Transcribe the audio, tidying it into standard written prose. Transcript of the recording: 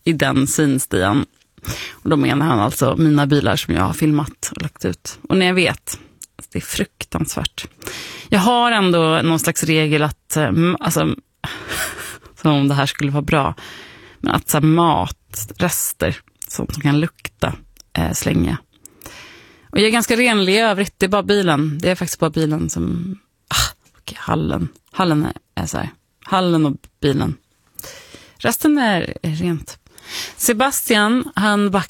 i den synstian. Och då menar han alltså mina bilar som jag har filmat och lagt ut. Och när jag vet, det är fruktansvärt. Jag har ändå någon slags regel att, alltså, som om det här skulle vara bra, men att så här, matrester, sånt som kan lukta, slänga. Och jag är ganska renlig i övrigt, det är bara bilen. Det är faktiskt bara bilen som, okej, hallen är så här, hallen och bilen. Resten är rent. Sebastian, han